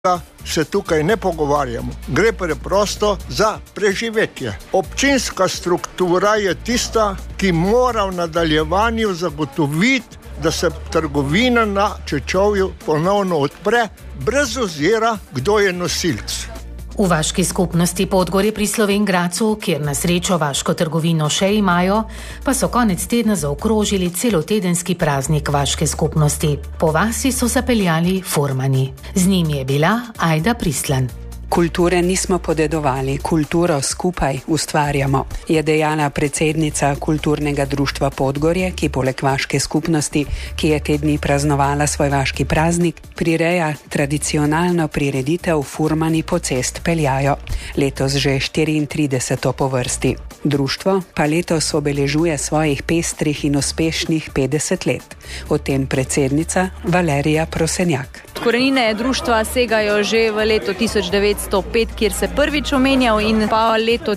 se tukaj ne pogovarjamo. Gre preprosto za preživetje. Občinska struktura je tista, ki mora v nadaljevanju zagotoviti, da se trgovina na Čečovju ponovno odpre, brez ozira, kdo je nosilc. V vaški skupnosti Podgorje pri Slovenj Gradcu, kjer na srečo vaško trgovino še imajo, pa so konec tedna zaokrožili celotedenski praznik vaške skupnosti. Po vasi so zapeljali furmani. Z njimi je bila Ajda Prislan. Kulture nismo podedovali, kulturo skupaj ustvarjamo, je dejala predsednica Kulturnega društva Podgorje, ki poleg vaške skupnosti, ki je te dni praznovala svoj vaški praznik, prireja tradicionalno prireditev Furmani po cest peljajo. Letos že 34. po vrsti. Društvo pa letos obeležuje svojih pestrih in uspešnih 50 let. O tem predsednica Valerija Prosenjak. Korenine društva segajo že v leto 1905, kjer se prvič omenjal, in pa leto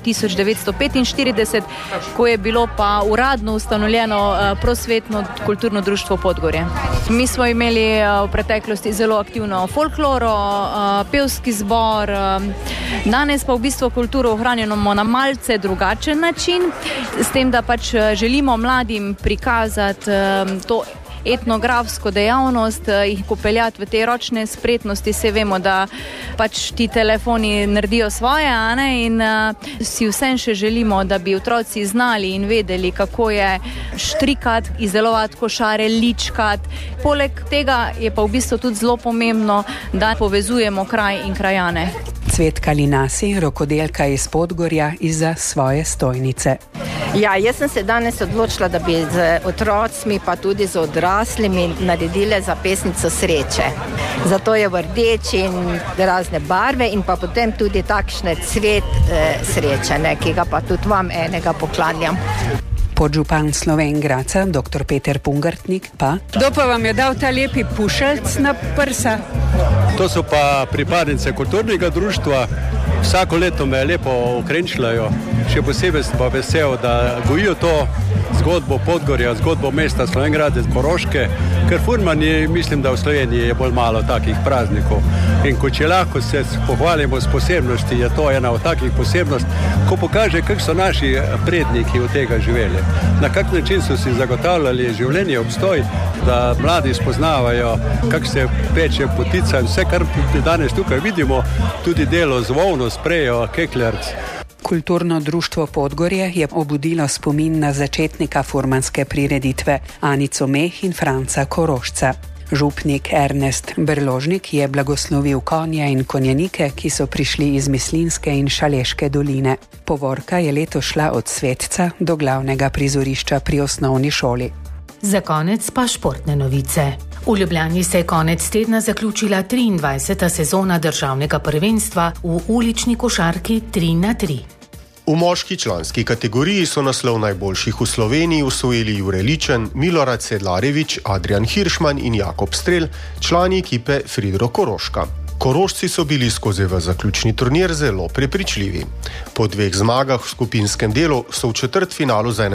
1945, ko je bilo pa uradno ustanovljeno Prosvetno kulturno društvo Podgorje. Mi smo imeli v preteklosti zelo aktivno folkloro, pevski zbor, danes pa v bistvu kulturo ohranjamo na malce drugačen način, s tem, da pač želimo mladim prikazati to etnografsko dejavnost, jih popeljati v te ročne spretnosti. Se vemo, da pač ti telefoni naredijo svoje, in si vsem še želimo, da bi otroci znali in vedeli, kako je štrikati, izdelovati košare, ličkati. Poleg tega je pa v bistvu tudi zelo pomembno, da povezujemo kraj in krajane. Cvetka Linasi, rokodelka iz Podgorja, izza svoje stojnice. Ja, jaz sem se danes odločila, da bi z otrocmi pa tudi z odraslimi naredile zapestnico sreče. Zato je v rdeči in razne barve in pa potem tudi takšne cvet sreče, ki ga pa tudi vam enega poklanjam. Podžupan Slovenj Gradca, dr. Peter Pungartnik pa. Kdo pa vam je dal ta lepi pušelc na prsa? To so pa pripadnice kulturnega društva. Vsako leto me lepo ukrenčlajo. Še posebej sem pa vesel, da gojijo to zgodbo Podgorja, zgodbo mesta Slovenj Gradec, Koroške, ker furmani, mislim, da v Sloveniji je bolj malo takih praznikov. In ko če lahko se pohvalimo s posebnosti, je to ena od takih posebnosti, ko pokaže, kako so naši predniki od tega živeli. Na kak način so si zagotavljali življenje, obstoj, da mladi spoznavajo, kako se peče potica in vse, kar danes tukaj vidimo, tudi delo z volno, sprejo, kekljarc. Kulturno društvo Podgorje je obudilo spomin na začetnika furmanske prireditve Anico Meh in Franca Korošca. Župnik Ernest Brložnik je blagoslovil konje in konjenike, ki so prišli iz Mislinjske in Šaleške doline. Povorka je letos šla od Svetca do glavnega prizorišča pri osnovni šoli. Za konec pa športne novice. V Ljubljani se je konec tedna zaključila 23. sezona državnega prvenstva v ulični košarki 3x3. V moški članski kategoriji so naslov najboljših v Sloveniji osvojili Jure Ličen, Milorad Sedlarevič, Adrian Hiršman in Jakob Strel, člani ekipe Fridro Koroška. Korošci so bili skozi v zaključni turnir zelo prepričljivi. Po 2 zmagah v skupinskem delu so v četrtfinalu z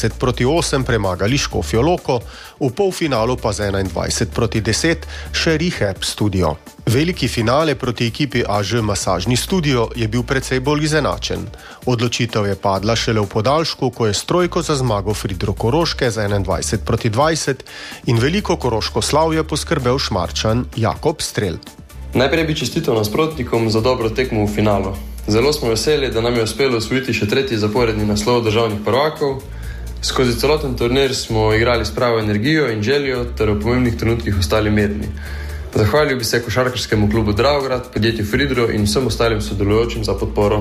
21-8 premagali Škofjo Loko, v polfinalu pa z 21-10 še Rehab Studio. Veliki finale proti ekipi AŽ Masažni studio je bil precej bolj izenačen. Odločitev je padla šele v podaljšku, ko je s trojko za zmago Fridro Koroške z 21-20 in veliko koroško slavje poskrbel Šmarčan Jakob Strel. Najprej bi čestital nasprotnikom za dobro tekmo v finalu. Zelo smo veseli, da nam je uspelo osvojiti še 3. zaporedni naslov državnih prvakov. Skozi celoten turnir smo igrali s pravo energijo in željo ter v pomembnih trenutkih ostali mirni. Zahvalil bi se košarkarskemu klubu Dravograd, podjetju Fridro in vsem ostalim sodelujočim za podporo.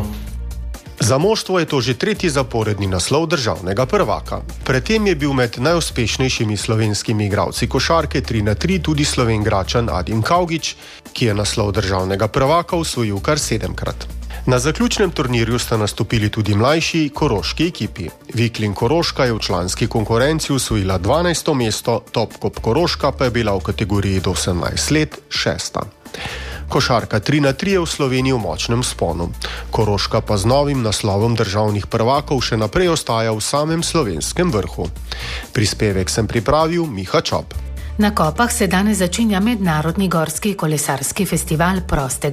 Za moštvo je to že 3. zaporedni naslov državnega prvaka. Predtem je bil med najuspešnejšimi slovenskimi igralci košarke 3x3 tudi Slovenjgračan Adim Kavgič, ki je naslov državnega prvaka osvojil kar 7-krat. Na zaključnem turnirju sta nastopili tudi mlajši koroški ekipi. Viklin Koroška je v članski konkurenci osvojila 12. mesto, Topkop Koroška pa je bila v kategoriji do 18 let 6. Košarka 3x3 je v Sloveniji v močnem vzponu. Koroška pa z novim naslovom državnih prvakov še naprej ostaja v samem slovenskem vrhu. Prispevek sem pripravil Miha Čop. Na Kopah se danes začenja mednarodni gorski kolesarski festival prostega